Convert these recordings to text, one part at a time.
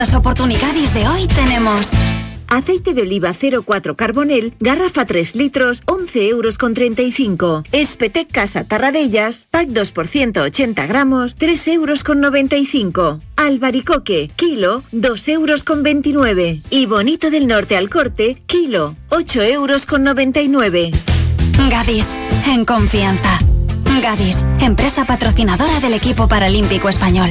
Las oportunidades de hoy tenemos... Aceite de oliva 0,4 Carbonel, garrafa 3 litros, 11,35 €. Espetec Casa Tarradellas, pack 2 por 180 gramos, 3,95 €. Albaricoque, kilo, 2,29 €. Y Bonito del Norte al corte, kilo, 8,99 €. Gadis, en confianza. Gadis, empresa patrocinadora del equipo paralímpico español.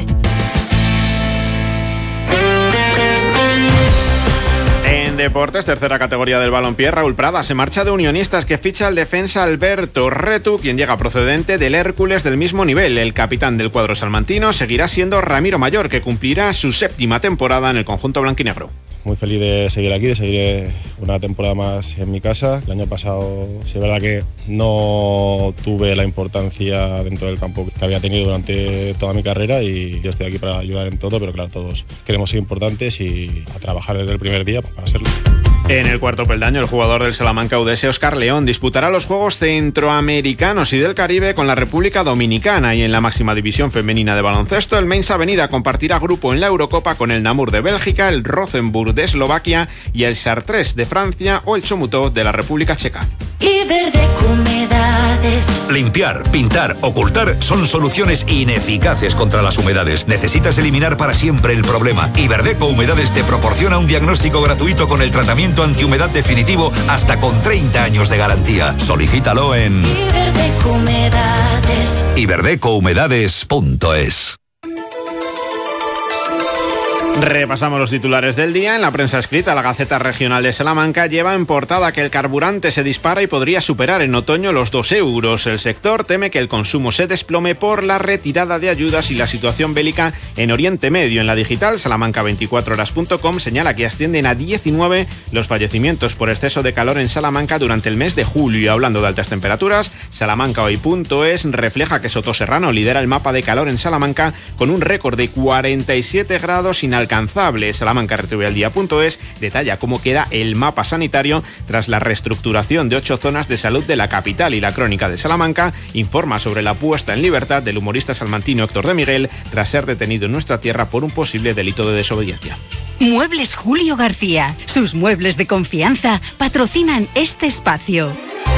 En deportes, tercera categoría del balompié, Raúl Prada se marcha de Unionistas, que ficha al defensa Alberto Retu, quien llega procedente del Hércules del mismo nivel. El capitán del cuadro salmantino seguirá siendo Ramiro Mayor, que cumplirá su 7ª temporada en el conjunto blanquinegro. Muy feliz de seguir aquí, de seguir una temporada más en mi casa. El año pasado, sí es verdad que no tuve la importancia dentro del campo que había tenido durante toda mi carrera, y yo estoy aquí para ayudar en todo, pero claro, todos queremos ser importantes y a trabajar desde el primer día para serlo. En el cuarto peldaño, el jugador del Salamanca Udese, Óscar León, disputará los Juegos Centroamericanos y del Caribe con la República Dominicana. Y en la máxima división femenina de baloncesto, el Mainz Avenida compartirá grupo en la Eurocopa con el Namur de Bélgica, el Rosenborg de Eslovaquia y el Chartres de Francia o el Chomutov de la República Checa. Iberdeco Humedades. Limpiar, pintar, ocultar son soluciones ineficaces contra las humedades. Necesitas eliminar para siempre el problema. Iberdeco Humedades te proporciona un diagnóstico gratuito con el tratamiento antihumedad definitivo hasta con 30 años de garantía. Solicítalo en Iberdeco Humedades. iberdecouhumedades.es. Repasamos los titulares del día. En la prensa escrita, la Gaceta Regional de Salamanca lleva en portada que el carburante se dispara y podría superar en otoño los 2 €. El sector teme que el consumo se desplome por la retirada de ayudas y la situación bélica en Oriente Medio. En la digital, salamanca24horas.com señala que ascienden a 19 los fallecimientos por exceso de calor en Salamanca durante el mes de julio. Y hablando de altas temperaturas, salamancahoy.es refleja que Sotoserrano lidera el mapa de calor en Salamanca con un récord de 47 grados inalcanzable. Salamanca-RTValdía.es detalla cómo queda el mapa sanitario tras la reestructuración de 8 zonas de salud de la capital, y la Crónica de Salamanca informa sobre la puesta en libertad del humorista salmantino Héctor de Miguel tras ser detenido en nuestra tierra por un posible delito de desobediencia. Muebles Julio García. Sus muebles de confianza patrocinan este espacio.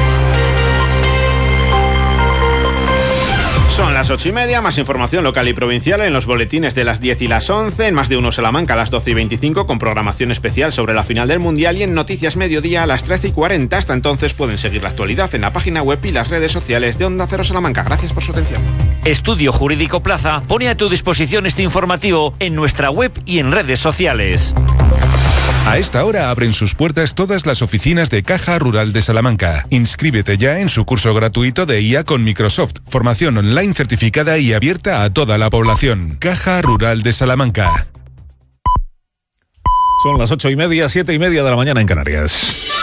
Son las 8:30, más información local y provincial en los boletines de las 10 y las 11, en Más de Uno Salamanca a las 12:25 con programación especial sobre la final del Mundial, y en Noticias Mediodía a las 13:40. Hasta entonces pueden seguir la actualidad en la página web y las redes sociales de Onda Cero Salamanca. Gracias por su atención. Estudio Jurídico Plaza pone a tu disposición este informativo en nuestra web y en redes sociales. A esta hora abren sus puertas todas las oficinas de Caja Rural de Salamanca. Inscríbete ya en su curso gratuito de IA con Microsoft. Formación online certificada y abierta a toda la población. Caja Rural de Salamanca. Son las 8:30, 7:30 de la mañana en Canarias.